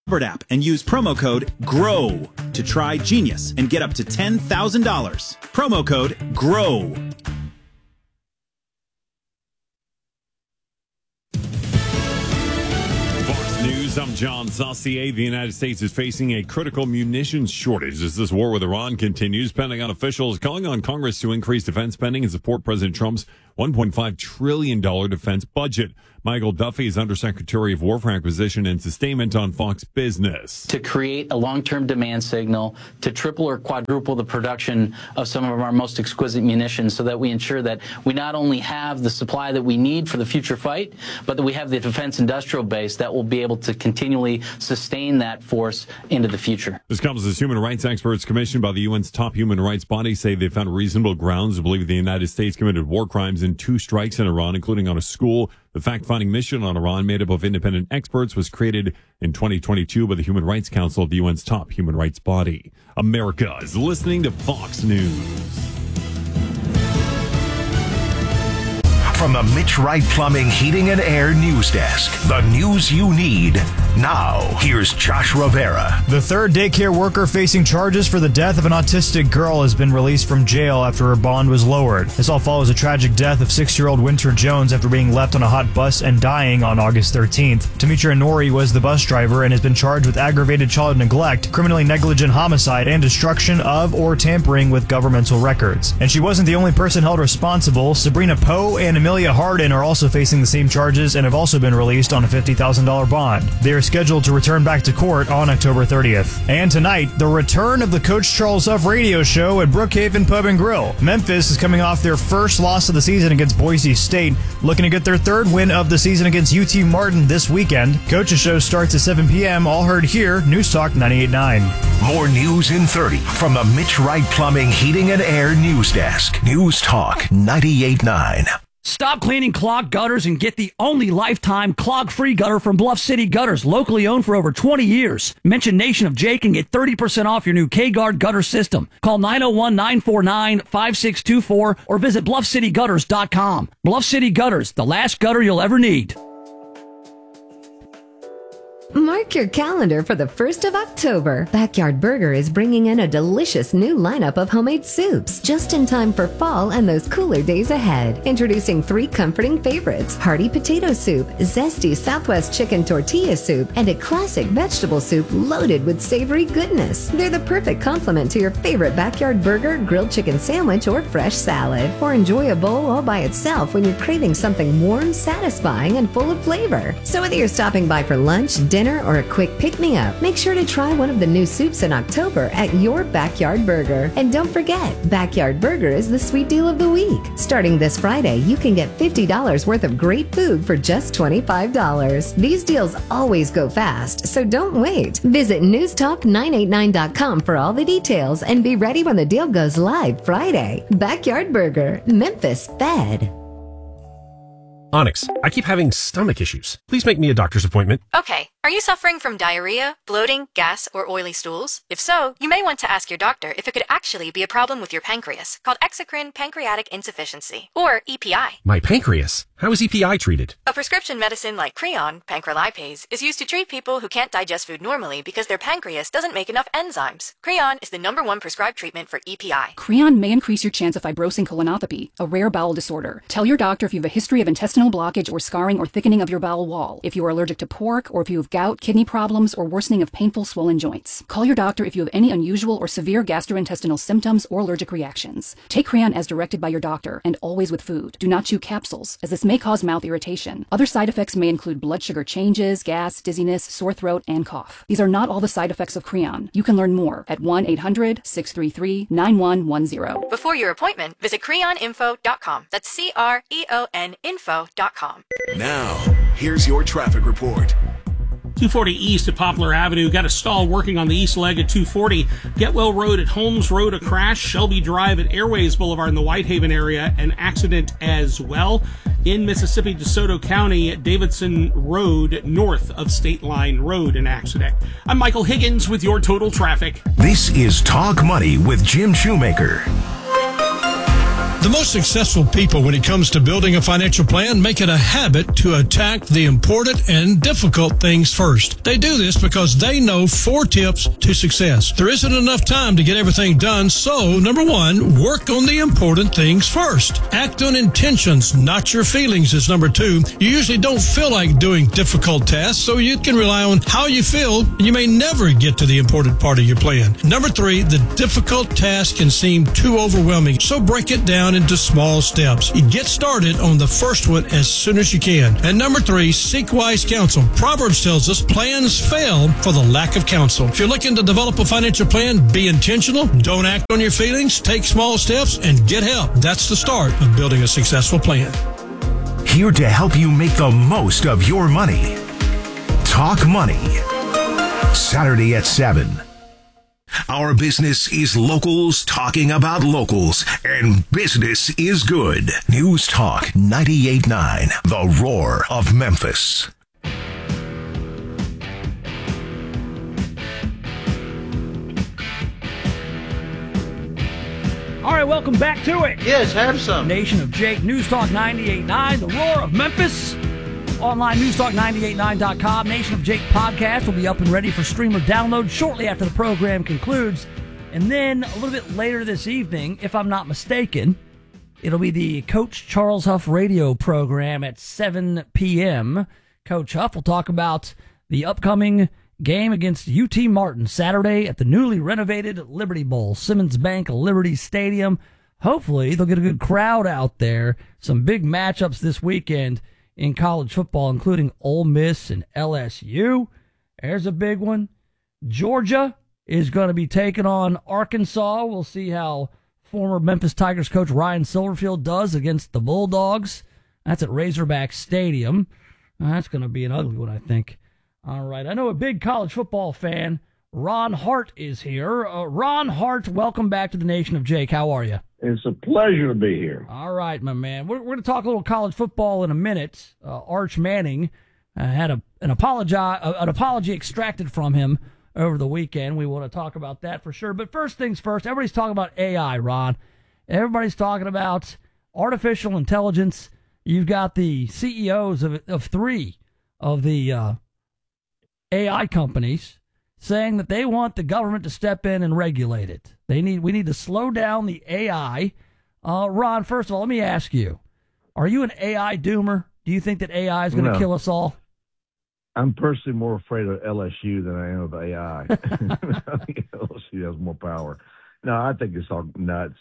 app and use promo code GROW to try Genius and get up to $10,000. Promo code GROW. Fox News, I'm John Saucier. The United States is facing a critical munitions shortage as this war with Iran continues. Pentagon officials calling on Congress to increase defense spending and support President Trump's $1.5 trillion defense budget. Michael Duffy is Undersecretary of War for Acquisition and Sustainment on Fox Business. To create a long-term demand signal, to triple or quadruple the production of some of our most exquisite munitions so that we ensure that we not only have the supply that we need for the future fight, but that we have the defense industrial base that will be able to continually sustain that force into the future. This comes as human rights experts commissioned by the UN's top human rights body say they found reasonable grounds to believe the United States committed war crimes in 2 strikes in Iran, including on a school. The fact-finding mission on Iran, made up of independent experts, was created in 2022 by the Human Rights Council, the UN's top human rights body. America is listening to Fox News. From the Mitch Wright Plumbing, Heating and Air News Desk, the news you need. Now, here's Josh Rivera. The third daycare worker facing charges for the death of an autistic girl has been released from jail after her bond was lowered. This all follows a tragic death of 6-year-old Winter Jones after being left on a hot bus and dying on August 13th. Demetra Nori was the bus driver and has been charged with aggravated child neglect, criminally negligent homicide, and destruction of or tampering with governmental records. And she wasn't the only person held responsible. Sabrina Poe and Amelia Hardin are also facing the same charges and have also been released on a $50,000 bond. They are scheduled to return back to court on October 30th. And tonight, the return of the Coach Charles Huff radio show at Brookhaven Pub and Grill. Memphis is coming off their first loss of the season against Boise State, looking to get their third win of the season against UT Martin this weekend. Coach's show starts at 7 p.m., all heard here, News Talk 98.9. More news in 30 from the Mitch Wright Plumbing, Heating and Air News Desk. News Talk 98.9. Stop cleaning clogged gutters and get the only lifetime clog-free gutter from Bluff City Gutters, locally owned for over 20 years. Mention Nation of Jake and get 30% off your new K-Guard gutter system. Call 901-949-5624 or visit BluffCityGutters.com. Bluff City Gutters, the last gutter you'll ever need. Mark your calendar for the 1st of October. Backyard Burger is bringing in a delicious new lineup of homemade soups, just in time for fall and those cooler days ahead. Introducing 3 comforting favorites: hearty potato soup, zesty Southwest chicken tortilla soup, and a classic vegetable soup loaded with savory goodness. They're the perfect complement to your favorite Backyard Burger, grilled chicken sandwich, or fresh salad. Or enjoy a bowl all by itself when you're craving something warm, satisfying, and full of flavor. So whether you're stopping by for lunch, dinner, or a quick pick-me-up, make sure to try one of the new soups in October at your Backyard Burger. And don't forget, Backyard Burger is the sweet deal of the week. Starting this Friday, you can get $50 worth of great food for just $25. These deals always go fast, so don't wait. Visit newstalk989.com for all the details and be ready when the deal goes live Friday. Backyard Burger, Memphis fed. Onyx, I keep having stomach issues. Please make me a doctor's appointment. Okay. Are you suffering from diarrhea, bloating, gas, or oily stools? If so, you may want to ask your doctor if it could actually be a problem with your pancreas, called exocrine pancreatic insufficiency, or EPI. My pancreas? How is EPI treated? A prescription medicine like Creon, pancrelipase, is used to treat people who can't digest food normally because their pancreas doesn't make enough enzymes. Creon is the #1 prescribed treatment for EPI. Creon may increase your chance of fibrosing colonopathy, a rare bowel disorder. Tell your doctor if you have a history of intestinal blockage or scarring or thickening of your bowel wall, if you are allergic to pork, or if you have gout, kidney problems, or worsening of painful swollen joints. Call your doctor if you have any unusual or severe gastrointestinal symptoms or allergic reactions. Take Creon as directed by your doctor, and always with food. Do not chew capsules, as this may cause mouth irritation. Other side effects may include blood sugar changes, gas, dizziness, sore throat, and cough. These are not all the side effects of Creon. You can learn more at 1-800-633-9110. Before your appointment, visit creoninfo.com. That's CREON info.com. Now, here's your traffic report. 240 east at Poplar Avenue. Got a stall working on the east leg at 240. Getwell Road at Holmes Road, a crash. Shelby Drive at Airways Boulevard in the Whitehaven area, an accident as well. In Mississippi, DeSoto County, Davidson Road, north of State Line Road, an accident. I'm Michael Higgins with your total traffic. This is Talk Money with Jim Shoemaker. The most successful people when it comes to building a financial plan make it a habit to attack the important and difficult things first. They do this because they know 4 tips to success. There isn't enough time to get everything done, so number 1, work on the important things first. Act on intentions, not your feelings is number 2. You usually don't feel like doing difficult tasks, so you can rely on how you feel. You may never get to the important part of your plan. Number 3, the difficult task can seem too overwhelming, so break it down into small steps. You get started on the first one as soon as you can. And number 3, seek wise counsel. Proverbs tells us plans fail for the lack of counsel. If you're looking to develop a financial plan, be intentional, don't act on your feelings, take small steps, and get help. That's the start of building a successful plan. Here to help you make the most of your money. Talk Money. Saturday at 7. Our business is locals talking about locals, and business is good. News Talk 98.9, The Roar of Memphis. All right, welcome back to it. Yes, have some. Nation of Jake, News Talk 98.9, The Roar of Memphis. Online, newstalk989.com. Nation of Jake podcast will be up and ready for streamer download shortly after the program concludes. And then a little bit later this evening, if I'm not mistaken, it'll be the Coach Charles Huff radio program at 7 p.m. Coach Huff will talk about the upcoming game against UT Martin Saturday at the newly renovated Liberty Bowl, Simmons Bank Liberty Stadium. Hopefully, they'll get a good crowd out there. Some big matchups this weekend in college football, including Ole Miss and LSU. There's a big one. Georgia is going to be taking on Arkansas. We'll see how former Memphis Tigers coach Ryan Silverfield does against the Bulldogs. That's at Razorback Stadium. That's going to be an ugly one, I think. All right, I know a big college football fan, Ron Hart, is here. Ron Hart, welcome back to the Nation of Jake. How are you? It's a pleasure to be here. All right, my man. We're going to talk a little college football in a minute. Arch Manning had an apology extracted from him over the weekend. We want to talk about that for sure. But first things first, everybody's talking about AI, Ron. Everybody's talking about artificial intelligence. You've got the CEOs of 3 of the AI companies saying that they want the government to step in and regulate it. We need to slow down the AI. Ron, first of all, let me ask you, are you an AI doomer? Do you think that AI is going to kill us all? I'm personally more afraid of LSU than I am of AI. LSU has more power. No, I think it's all nuts.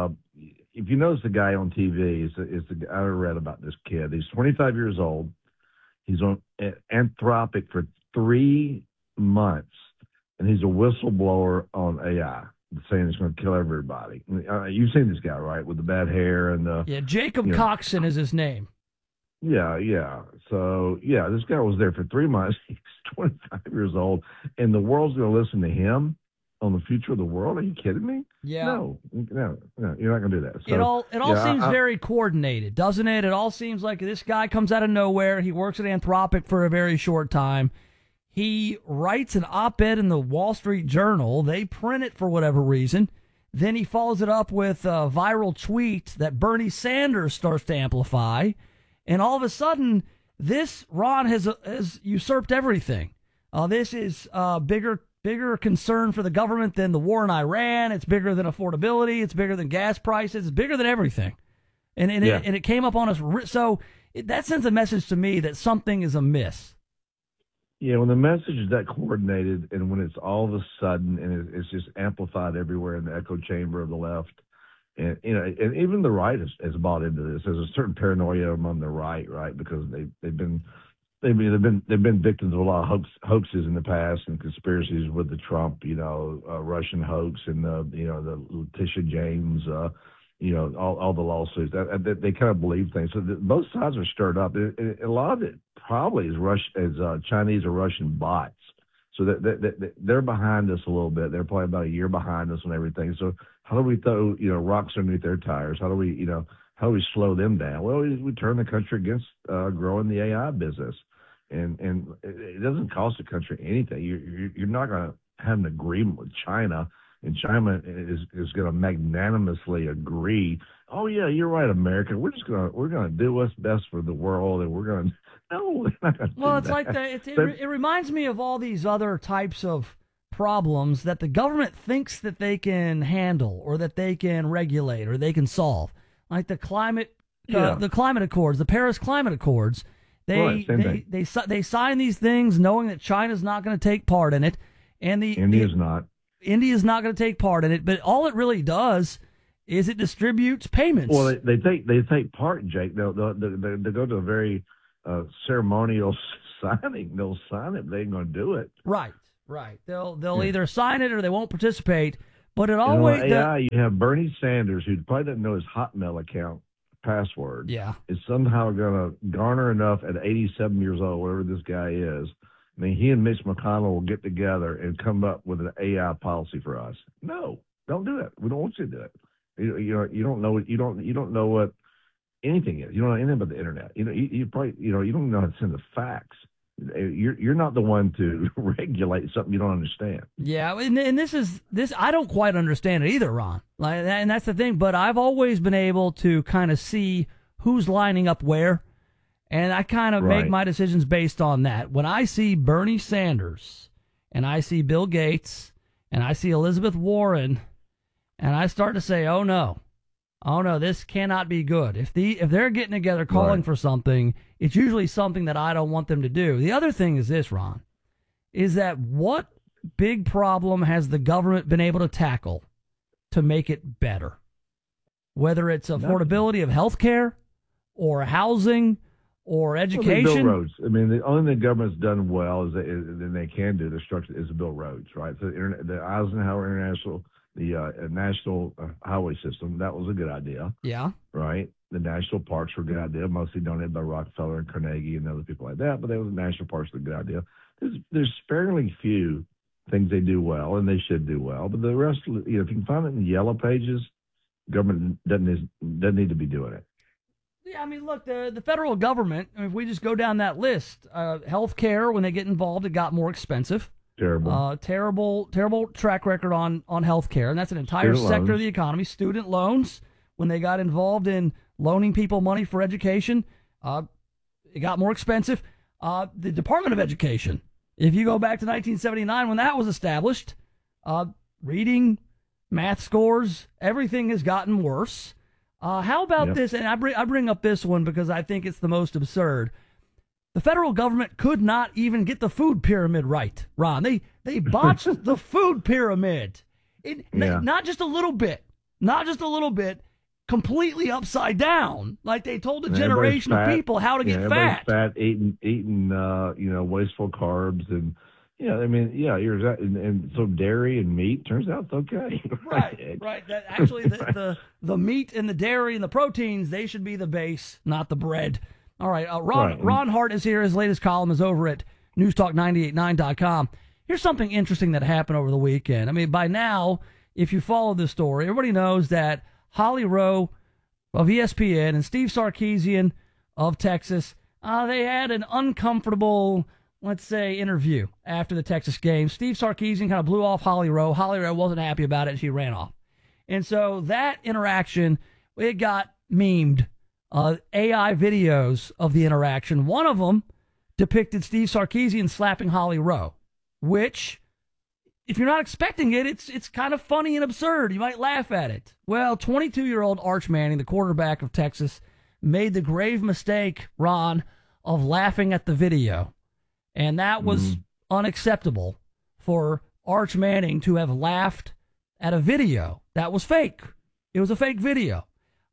If you notice the guy on TV, I read about this kid. He's 25 years old. He's on Anthropic for 3 months. And he's a whistleblower on AI, saying it's going to kill everybody. You've seen this guy, right, with the bad hair and the... Yeah, Jacob Coxon is his name. Yeah. So, this guy was there for 3 months. He's 25 years old, and the world's going to listen to him on the future of the world? Are you kidding me? Yeah. No, you're not going to do that. So, it all seems very coordinated, doesn't it? It all seems like this guy comes out of nowhere. He works at Anthropic for a very short time. He writes an op-ed in the Wall Street Journal. They print it for whatever reason. Then he follows it up with a viral tweet that Bernie Sanders starts to amplify. And all of a sudden, this, Ron, has usurped everything. This is bigger concern for the government than the war in Iran. It's bigger than affordability. It's bigger than gas prices. It's bigger than everything. And it came up on us. So that sends a message to me that something is amiss. Yeah, when the message is that coordinated and when it's all of a sudden and it's just amplified everywhere in the echo chamber of the left, and and even the right has bought into this. There's a certain paranoia among the right, because they've been victims of a lot of hoaxes in the past and conspiracies with the Trump, Russian hoax and the Letitia James, all the lawsuits. They kind of believe things. So both sides are stirred up. A lot of it probably is Chinese or Russian bots. So that they're behind us a little bit. They're probably about a year behind us on everything. So how do we throw rocks underneath their tires? How do we slow them down? Well, we turn the country against growing the AI business, and it doesn't cost the country anything. You're not going to have an agreement with China and China is going to magnanimously agree. Oh yeah, you're right, America. We're gonna do what's best for the world, and we're going to no. Well, it's like it reminds me of all these other types of problems that the government thinks that they can handle, or that they can regulate, or they can solve, like the climate accords, the Paris Climate Accords. They sign these things knowing that China's not going to take part in it, and India's not going to take part in it. But all it really does is it distributes payments. Well, they take part, Jake. They'll go to a very ceremonial signing. They'll sign it, but they ain't going to do it. Right. They'll either sign it or they won't participate. But it always you have Bernie Sanders, who probably doesn't know his Hotmail account password. Yeah, is somehow going to garner enough at 87 years old, whatever this guy is. I mean, he and Mitch McConnell will get together and come up with an AI policy for us. No, don't do it. We don't want you to do it. You don't know what anything is. You don't know anything about the internet. You probably you don't know how to send the fax. You're not the one to regulate something you don't understand. Yeah, and this I don't quite understand it either, Ron. And that's the thing. But I've always been able to kind of see who's lining up where, and I kind of make my decisions based on that. When I see Bernie Sanders, and I see Bill Gates, and I see Elizabeth Warren, and I start to say, oh no, this cannot be good. If they're getting together calling for something, it's usually something that I don't want them to do. The other thing is this, Ron, is that what big problem has the government been able to tackle to make it better? Whether it's affordability of health care or housing or education. Well, they build roads. I mean, the only thing the government's done well is they can do the structure is to build roads, right? So the Eisenhower International, the national highway system, that was a good idea. Yeah. Right? The national parks were a good idea, mostly donated by Rockefeller and Carnegie and other people like that, but the national parks were a good idea. There's sparingly few things they do well, and they should do well, but the rest, if you can find it in the yellow pages, government doesn't need to be doing it. Yeah, I mean, look, the federal government, if we just go down that list, health care, when they get involved, it got more expensive. Terrible. Terrible track record on health care, and that's an entire sector of the economy. Student loans, when they got involved in loaning people money for education, it got more expensive. The Department of Education, if you go back to 1979 when that was established, reading, math scores, everything has gotten worse. How about this? And I bring up this one because I think it's the most absurd. The federal government could not even get the food pyramid right, Ron. They botched the food pyramid. Not just a little bit, completely upside down. Like they told a generation of people how to get fat. Fat, eating wasteful carbs, and you're exactly. And so dairy and meat turns out it's okay. Right. That actually the meat and the dairy and the proteins, they should be the base, not the bread. All right, Ron Hart is here. His latest column is over at newstalk989.com. Here's something interesting that happened over the weekend. I mean, by now, if you follow this story, everybody knows that Holly Rowe of ESPN and Steve Sarkisian of Texas, they had an uncomfortable, let's say, interview after the Texas game. Steve Sarkisian kind of blew off Holly Rowe. Holly Rowe wasn't happy about it, and she ran off. And so that interaction, it got memed. AI videos of the interaction. One of them depicted Steve Sarkisian slapping Holly Rowe, which, if you're not expecting it, it's kind of funny and absurd. You might laugh at it. Well, 22-year-old Arch Manning, the quarterback of Texas, made the grave mistake, Ron, of laughing at the video. And that was unacceptable for Arch Manning to have laughed at a video that was fake. It was a fake video.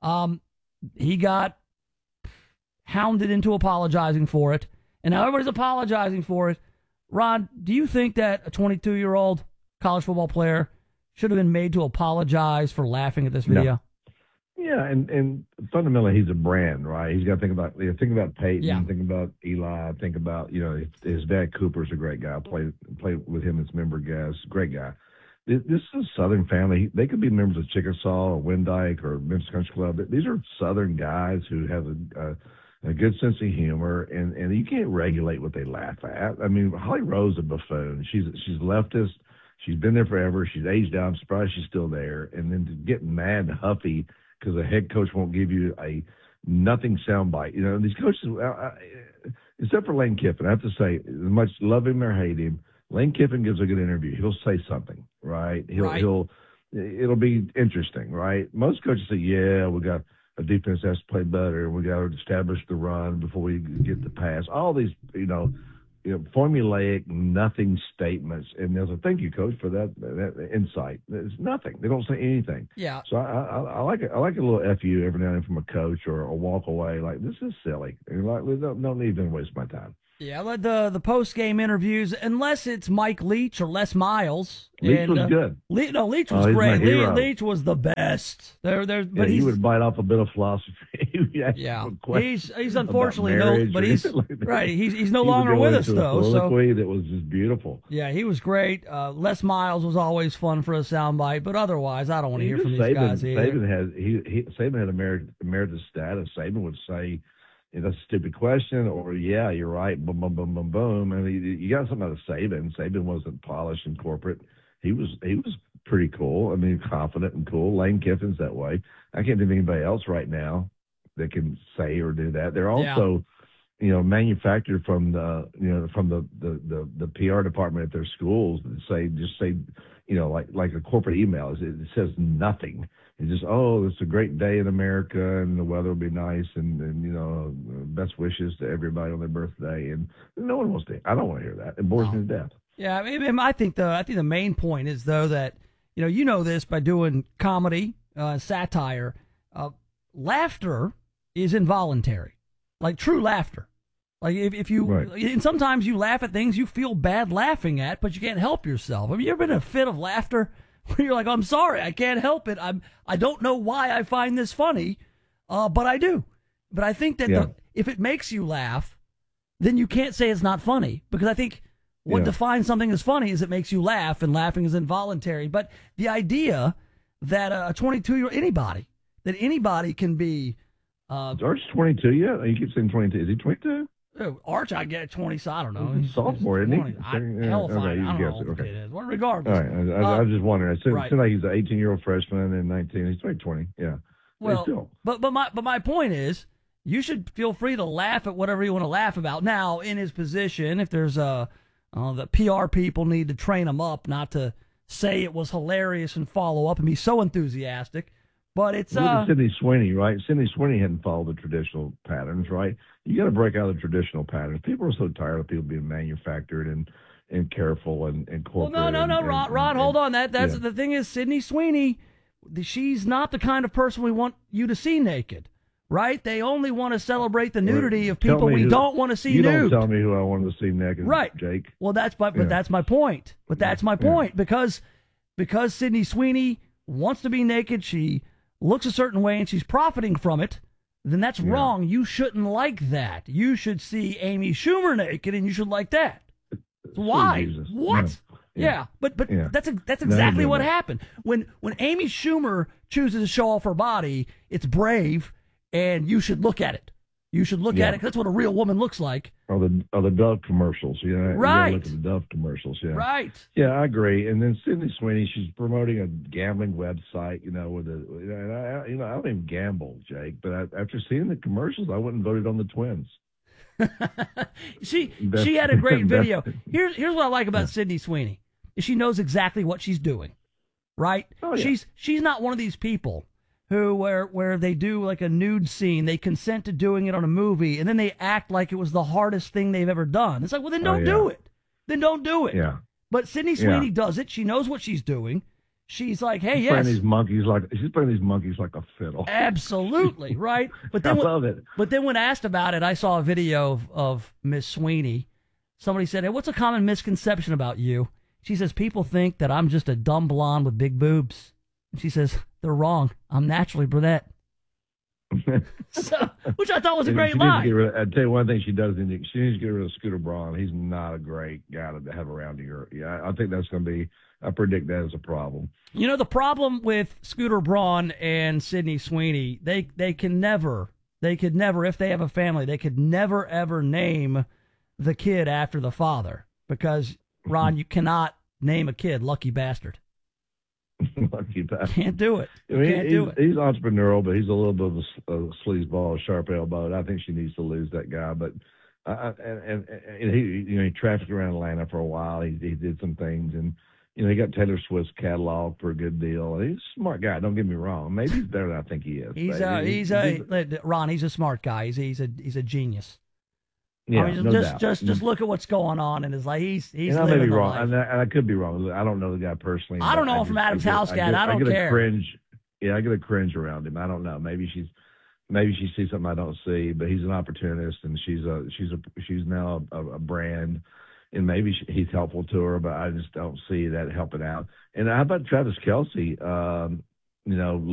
He got hounded into apologizing for it, and now everybody's apologizing for it. Ron, do you think that a 22-year-old college football player should have been made to apologize for laughing at this video? No. Yeah, and fundamentally, he's a brand, right? He's got to think about Peyton, think about Eli, think about his dad Cooper's a great guy. Played with him as member guest, great guy. This is a Southern family. They could be members of Chickasaw or Windike or Memphis Country Club. These are Southern guys who have a good sense of humor, and you can't regulate what they laugh at. I mean, Holly Rowe's a buffoon. She's leftist. She's been there forever. She's aged out. I'm surprised she's still there. And then to get mad and huffy because the head coach won't give you a nothing soundbite. You know, these coaches, except for Lane Kiffin, I have to say, as much love him or hate him, Lane Kiffin gives a good interview. He'll say something, right? It'll be interesting, right? Most coaches say, yeah, we got a defense has to play better, and we got to establish the run before we get the pass. All these, formulaic, nothing statements. And they'll say, thank you, coach, for that insight. It's nothing. They don't say anything. Yeah. So I like it. I like a little FU every now and then from a coach or a walk away. Like, this is silly. And like, we don't need to waste my time. Yeah, the post-game interviews, unless it's Mike Leach or Les Miles. Leach was good. Leach was great. Leach was the best. But he would bite off a bit of philosophy. He's unfortunately he's no longer with us though. So that was just beautiful. Yeah, he was great. Les Miles was always fun for a soundbite, but otherwise, I don't want to hear from these guys either. Saban had emeritus status. Saban would say, that's a stupid question, or yeah, you're right, boom, boom, boom, boom, boom. And you got something out of Saban. Saban wasn't polished and corporate. He was pretty cool. I mean, confident and cool. Lane Kiffin's that way. I can't think of anybody else right now that can say or do that. They're also, manufactured from the PR department at their schools that just say, like a corporate email. It says nothing. It's just, it's a great day in America, and the weather will be nice, and best wishes to everybody on their birthday. And no one wants to. I don't want to hear that. It bores me to death. Yeah, I mean, I think the main point is though that you know this by doing comedy, satire, laughter is involuntary, like true laughter. Like if you, and sometimes you laugh at things you feel bad laughing at, but you can't help yourself. Have you ever been in a fit of laughter where you're like, I'm sorry, I can't help it. I don't know why I find this funny, but I do. But I think that if it makes you laugh, then you can't say it's not funny, because I think what defines something as funny is it makes you laugh, and laughing is involuntary. But the idea that a 22-year-old, anybody can be. Arch's 22 yet? You keep saying 22. Is he 22? Arch, I get 20, so I don't know. He's sophomore, isn't he? I don't know what it is. Well, regardless. All right, I was just wondering. It seems like he's an 18-year-old freshman and 19. He's 20. Yeah. Well, but my point is, you should feel free to laugh at whatever you want to laugh about. Now, in his position, if there's the PR people need to train him up not to say it was hilarious and follow up and be so enthusiastic. But it's look at Sydney Sweeney, right? Sydney Sweeney hadn't followed the traditional patterns, right? You got to break out of the traditional patterns. People are so tired of people being manufactured and careful and corporate. Well, no, Rod, hold on. That's the thing is, Sydney Sweeney, she's not the kind of person we want you to see naked, right? They only want to celebrate the nudity of people we don't want to see nude. You don't tell me who I want to see naked, right, Jake. Well, that's my point. But that's my point because Sydney Sweeney wants to be naked. She looks a certain way and she's profiting from it, then that's wrong. You shouldn't like that. You should see Amy Schumer naked and you should like that. Why? What? Yeah. But that's exactly what happened. When Amy Schumer chooses to show off her body, it's brave and you should look at it. You should look at it, 'cause that's what a real woman looks like. Or the Dove commercials, Right. You gotta look at the Dove commercials, Right. Yeah, I agree. And then Sydney Sweeney, she's promoting a gambling website, I don't even gamble, Jake, but after seeing the commercials, I went and voted on the Twins. She had a great video. Here's what I like about Sydney Sweeney. She knows exactly what she's doing, right? Oh, yeah. She's not one of these people who where they do like a nude scene, they consent to doing it on a movie, and then they act like it was the hardest thing they've ever done. It's like, well, then don't do it. Then don't do it. Yeah. But Sydney Sweeney does it. She knows what she's doing. She's like, hey, she's playing these monkeys like a fiddle. Absolutely, right? But then I love it. But then when asked about it, I saw a video of Miss Sweeney. Somebody said, hey, what's a common misconception about you? She says, people think that I'm just a dumb blonde with big boobs. And she says, they're wrong. I'm naturally brunette. Which I thought was a great line. I'd tell you one thing she does. She needs to get rid of Scooter Braun. He's not a great guy to have around here. Yeah, I think that's going to be, I predict that as a problem. The problem with Scooter Braun and Sydney Sweeney, they could never, if they have a family, they could never, ever name the kid after the father. Because, Ron, you cannot name a kid Lucky Bastard. Lucky bastard. Can't do it. I mean, Can't do it. He's entrepreneurial, but he's a little bit of a sleazeball, a sharp elbow. I think she needs to lose that guy. But and he trafficked around Atlanta for a while. He did some things, and he got Taylor Swift's catalog for a good deal. He's a smart guy. Don't get me wrong. Maybe he's better than I think he is. Ron. He's a smart guy. He's a genius. Yeah, I mean, no doubt. just look at what's going on in his life. He's I may be wrong, life. and I could be wrong. I don't know the guy personally. I don't know him from Adam's house, Cat. I don't care. I get a cringe around him. I don't know. Maybe she sees something I don't see. But he's an opportunist, and she's now a brand, and maybe he's helpful to her. But I just don't see that helping out. And how about Travis Kelce?